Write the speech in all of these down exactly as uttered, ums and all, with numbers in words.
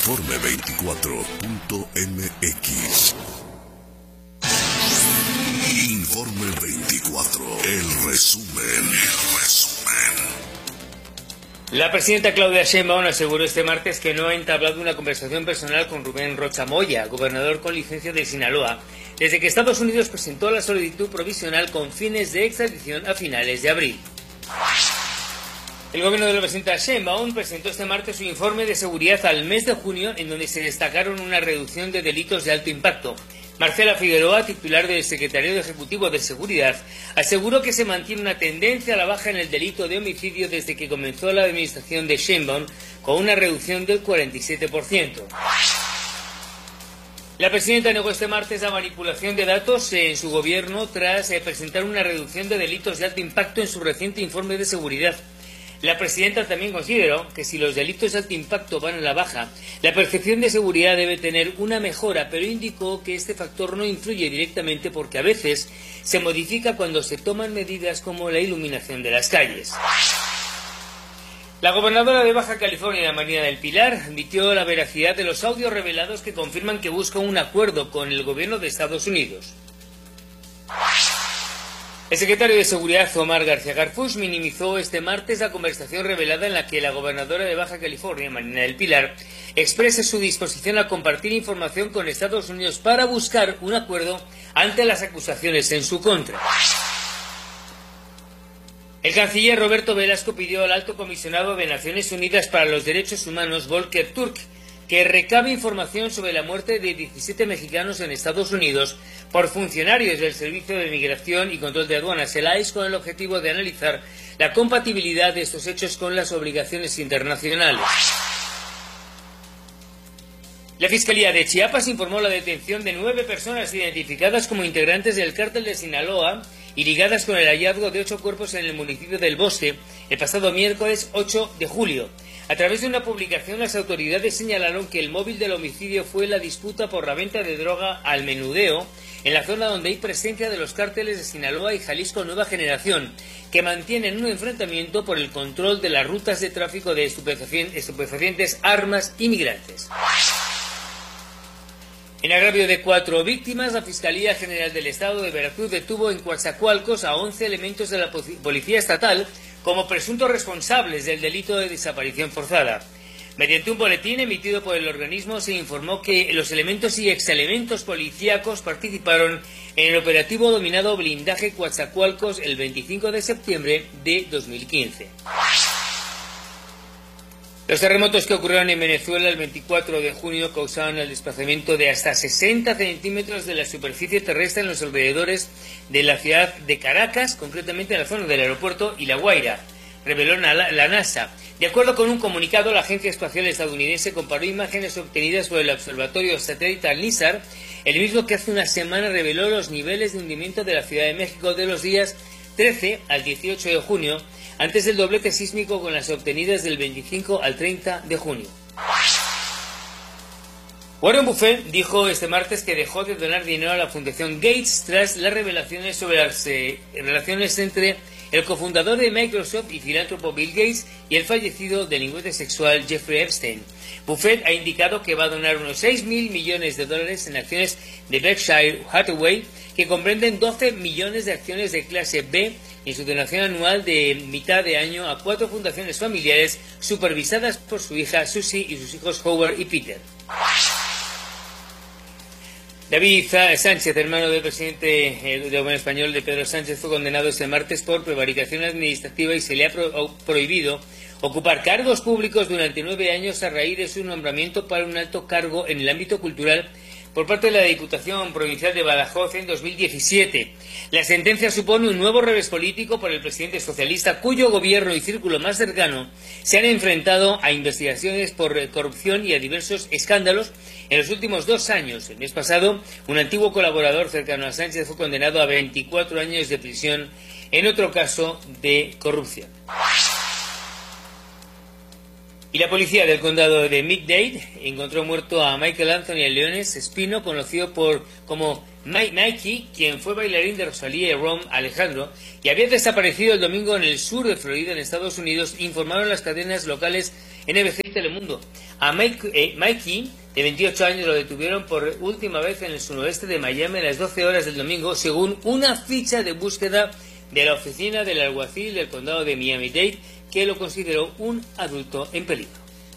Informe veinticuatro punto m x. Informe veinticuatro. El resumen. El resumen. La presidenta Claudia Sheinbaum aseguró este martes que no ha entablado una conversación personal con Rubén Rocha Moya, gobernador con licencia de Sinaloa, desde que Estados Unidos presentó la solicitud provisional con fines de extradición a finales de abril. El gobierno de la presidenta Sheinbaum presentó este martes su informe de seguridad al mes de junio, en donde se destacaron una reducción de delitos de alto impacto. Marcela Figueroa, titular del Secretariado Ejecutivo de Seguridad, aseguró que se mantiene una tendencia a la baja en el delito de homicidio desde que comenzó la administración de Sheinbaum, con una reducción del cuarenta y siete por ciento. La presidenta negó este martes la manipulación de datos en su gobierno tras eh, presentar una reducción de delitos de alto impacto en su reciente informe de seguridad. La presidenta también consideró que si los delitos de alto impacto van a la baja, la percepción de seguridad debe tener una mejora, pero indicó que este factor no influye directamente porque a veces se modifica cuando se toman medidas como la iluminación de las calles. La gobernadora de Baja California, Marina del Pilar, admitió la veracidad de los audios revelados que confirman que busca un acuerdo con el gobierno de Estados Unidos. El secretario de Seguridad, Omar García Garfuch, minimizó este martes la conversación revelada en la que la gobernadora de Baja California, Marina del Pilar, expresa su disposición a compartir información con Estados Unidos para buscar un acuerdo ante las acusaciones en su contra. El canciller Roberto Velasco pidió al alto comisionado de Naciones Unidas para los Derechos Humanos, Volker Turk, que recabe información sobre la muerte de diecisiete mexicanos en Estados Unidos por funcionarios del Servicio de Migración y Control de Aduanas, el I C E, con el objetivo de analizar la compatibilidad de estos hechos con las obligaciones internacionales. La Fiscalía de Chiapas informó la detención de nueve personas identificadas como integrantes del cártel de Sinaloa y ligadas con el hallazgo de ocho cuerpos en el municipio del Bosque el pasado miércoles ocho de julio. A través de una publicación, las autoridades señalaron que el móvil del homicidio fue la disputa por la venta de droga al menudeo en la zona donde hay presencia de los cárteles de Sinaloa y Jalisco Nueva Generación, que mantienen un enfrentamiento por el control de las rutas de tráfico de estupefacientes, armas y migrantes. En agravio de cuatro víctimas, la Fiscalía General del Estado de Veracruz detuvo en Coatzacoalcos a once elementos de la Policía Estatal como presuntos responsables del delito de desaparición forzada. Mediante un boletín emitido por el organismo se informó que los elementos y exelementos policíacos participaron en el operativo denominado Blindaje Coatzacoalcos el veinticinco de septiembre de dos mil quince. Los terremotos que ocurrieron en Venezuela el veinticuatro de junio causaron el desplazamiento de hasta sesenta centímetros de la superficie terrestre en los alrededores de la ciudad de Caracas, concretamente en la zona del aeropuerto y La Guaira, reveló la NASA. De acuerdo con un comunicado, la Agencia Espacial Estadounidense comparó imágenes obtenidas por el observatorio satelital NISAR, el mismo que hace una semana reveló los niveles de hundimiento de la Ciudad de México de los días trece al dieciocho de junio, antes del doblete sísmico con las obtenidas del veinticinco al treinta de junio. Warren Buffett dijo este martes que dejó de donar dinero a la Fundación Gates tras las revelaciones sobre las eh, relaciones entre el cofundador de Microsoft y filántropo Bill Gates y el fallecido delincuente sexual Jeffrey Epstein. Buffett ha indicado que va a donar unos seis mil millones de dólares en acciones de Berkshire Hathaway, que comprenden doce millones de acciones de clase B, en su donación anual de mitad de año a cuatro fundaciones familiares supervisadas por su hija Susie y sus hijos Howard y Peter. David Sánchez, hermano del presidente del gobierno español de Pedro Sánchez, fue condenado este martes por prevaricación administrativa y se le ha pro prohibido ocupar cargos públicos durante nueve años a raíz de su nombramiento para un alto cargo en el ámbito cultural por parte de la Diputación Provincial de Badajoz en dos mil diecisiete. La sentencia supone un nuevo revés político para el presidente socialista, cuyo gobierno y círculo más cercano se han enfrentado a investigaciones por corrupción y a diversos escándalos en los últimos dos años. El mes pasado, un antiguo colaborador cercano a Sánchez fue condenado a veinticuatro años de prisión en otro caso de corrupción. Y la policía del condado de Miami-Dade encontró muerto a Michael Anthony Leones Espino, conocido por como Mikey, quien fue bailarín de Rosalía y Ron Alejandro, y había desaparecido el domingo en el sur de Florida, en Estados Unidos, informaron las cadenas locales N B C y Telemundo. A Mike, eh, Mikey, de veintiocho años, lo detuvieron por última vez en el suroeste de Miami a las doce horas del domingo, según una ficha de búsqueda de la oficina del alguacil del condado de Miami-Dade, que lo consideró un adulto en peligro.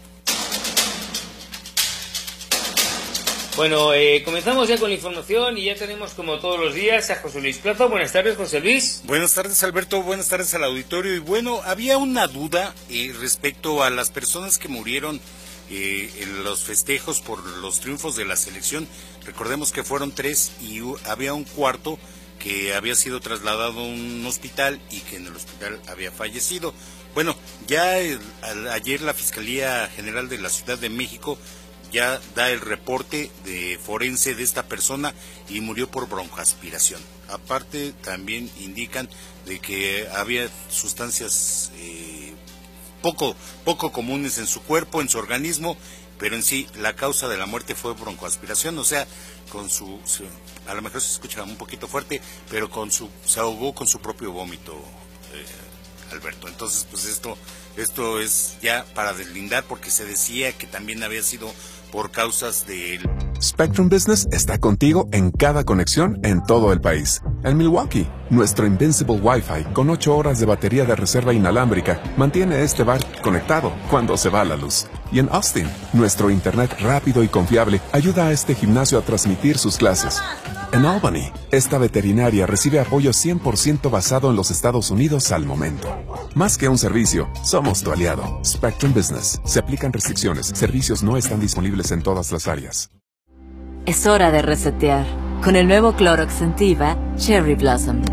Bueno, eh, comenzamos ya con la información y ya tenemos, como todos los días, a José Luis Plaza. Buenas tardes, José Luis. Buenas tardes, Alberto. Buenas tardes al auditorio. Y bueno, había una duda eh, respecto a las personas que murieron eh, en los festejos por los triunfos de la selección. Recordemos que fueron tres y uh, había un cuarto que había sido trasladado a un hospital y que en el hospital había fallecido. Bueno, ya el, al, ayer la Fiscalía General de la Ciudad de México ya da el reporte de forense de esta persona y murió por broncoaspiración. Aparte, también indican de que había sustancias eh, poco, poco comunes en su cuerpo, en su organismo, pero en sí la causa de la muerte fue broncoaspiración, o sea, con su, su a lo mejor se escucha un poquito fuerte, pero con su se ahogó con su propio vómito, eh, Alberto. Entonces, pues esto, esto es ya para deslindar, porque se decía que también había sido por causas de... Spectrum Business está contigo en cada conexión en todo el país. En Milwaukee, nuestro Invincible Wi-Fi con ocho horas de batería de reserva inalámbrica mantiene este bar conectado cuando se va la luz. Y en Austin, nuestro internet rápido y confiable ayuda a este gimnasio a transmitir sus clases. En Albany, esta veterinaria recibe apoyo cien por ciento basado en los Estados Unidos al momento. Más que un servicio, somos tu aliado. Spectrum Business. Se aplican restricciones. Servicios no están disponibles en todas las áreas. Es hora de resetear con el nuevo Clorox Scentiva Cherry Blossom.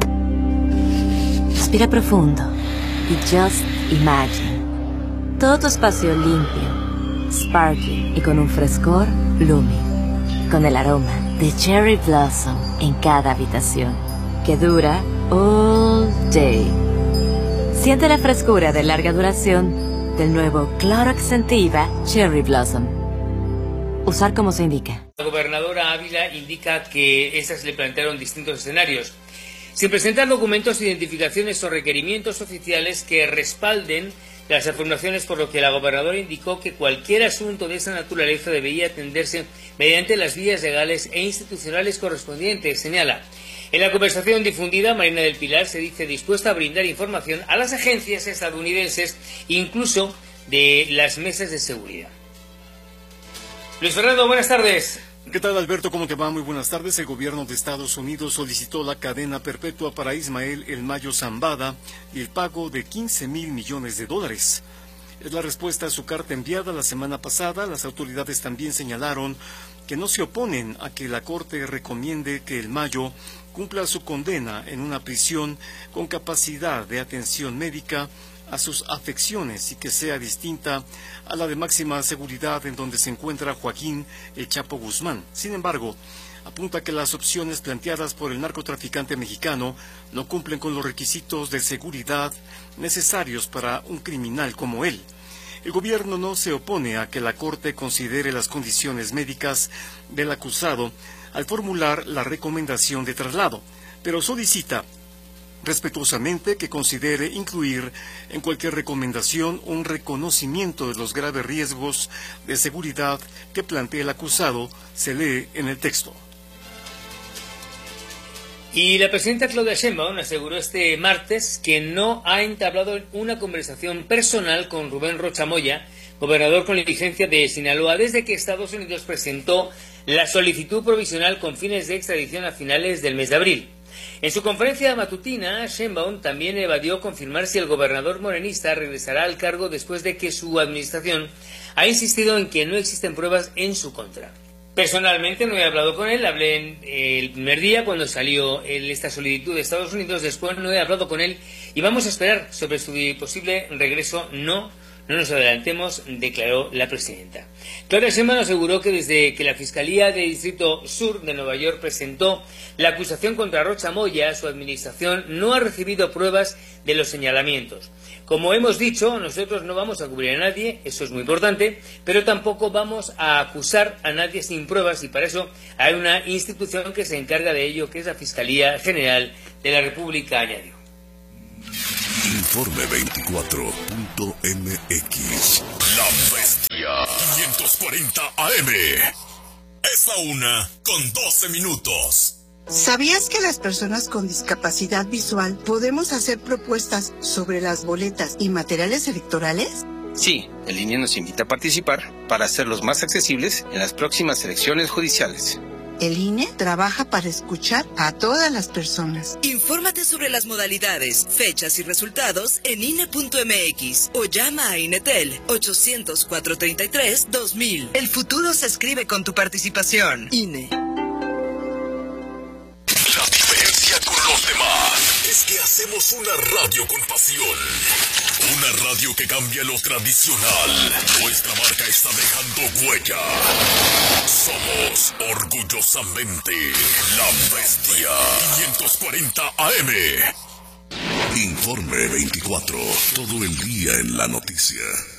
Respira profundo y just imagine. Todo tu espacio limpio, sparkly y con un frescor blooming. Con el aroma de Cherry Blossom en cada habitación, que dura all day. Siente la frescura de larga duración del nuevo Clorox Scentiva Cherry Blossom. Usar como se indica. La gobernadora Ávila indica que estas le plantearon distintos escenarios. Sin presentar documentos, identificaciones o requerimientos oficiales que respalden las afirmaciones, por lo que la gobernadora indicó que cualquier asunto de esa naturaleza debería atenderse mediante las vías legales e institucionales correspondientes, señala. En la conversación difundida, Marina del Pilar se dice dispuesta a brindar información a las agencias estadounidenses, incluso de las mesas de seguridad. Luis Fernando, buenas tardes. ¿Qué tal, Alberto? ¿Cómo te va? Muy buenas tardes. El gobierno de Estados Unidos solicitó la cadena perpetua para Ismael El Mayo Zambada y el pago de quince mil millones de dólares. Es la respuesta a su carta enviada la semana pasada. Las autoridades también señalaron que no se oponen a que la Corte recomiende que El Mayo cumpla su condena en una prisión con capacidad de atención médica a sus afecciones y que sea distinta a la de máxima seguridad en donde se encuentra Joaquín El Chapo Guzmán. Sin embargo, apunta que las opciones planteadas por el narcotraficante mexicano no cumplen con los requisitos de seguridad necesarios para un criminal como él. El gobierno no se opone a que la Corte considere las condiciones médicas del acusado al formular la recomendación de traslado, pero solicita respetuosamente que considere incluir en cualquier recomendación un reconocimiento de los graves riesgos de seguridad que plantea el acusado, se lee en el texto. Y la presidenta Claudia Sheinbaum aseguró este martes que no ha entablado una conversación personal con Rubén Rocha Moya, gobernador con licencia de Sinaloa, desde que Estados Unidos presentó la solicitud provisional con fines de extradición a finales del mes de abril. En su conferencia matutina, Sheinbaum también evadió confirmar si el gobernador morenista regresará al cargo después de que su administración ha insistido en que no existen pruebas en su contra. Personalmente no he hablado con él, hablé en el primer día cuando salió esta solicitud de Estados Unidos, después no he hablado con él y vamos a esperar sobre su posible regreso, no no nos adelantemos, declaró la presidenta. Claudia Sheinbaum aseguró que desde que la Fiscalía del Distrito Sur de Nueva York presentó la acusación contra Rocha Moya, su administración no ha recibido pruebas de los señalamientos. Como hemos dicho, nosotros no vamos a cubrir a nadie, eso es muy importante, pero tampoco vamos a acusar a nadie sin pruebas y para eso hay una institución que se encarga de ello, que es la Fiscalía General de la República, añadió. Informe veinticuatro punto m x. La Bestia quinientos cuarenta A M. Es la una con doce minutos. ¿Sabías que las personas con discapacidad visual podemos hacer propuestas sobre las boletas y materiales electorales? Sí, el I N E nos invita a participar para hacerlos más accesibles en las próximas elecciones judiciales. El I N E trabaja para escuchar a todas las personas. Infórmate sobre las modalidades, fechas y resultados en I N E punto m x o llama a Inetel ochocientos, cuatrocientos treinta y tres, dos mil. El futuro se escribe con tu participación. I N E. La diferencia con los demás es que hacemos una radio con pasión. Una radio que cambia lo tradicional. Nuestra marca está dejando huella. Somos orgullosamente La Bestia quinientos cuarenta A M. Informe veinticuatro. Todo el día en la noticia.